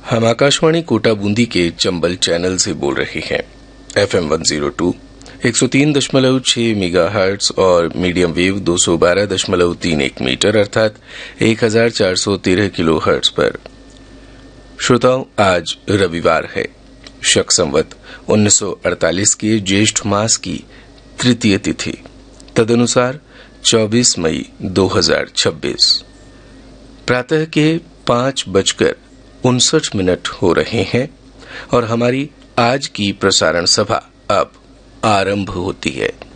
हम आकाशवाणी कोटा बूंदी के चंबल चैनल से बोल रहे हैं। FM 102 103.6 मेगाहर्ट्ज और मीडियम वेव 212.31 मीटर अर्थात 1413 किलोहर्ट्ज पर। श्रोताओं, आज रविवार है। शक संवत 1948 के ज्येष्ठ मास की तृतीय तिथि, तदनुसार 24 मई 2026। प्रातः के 5:59 हो रहे हैं और हमारी आज की प्रसारण सभा अब आरंभ होती है।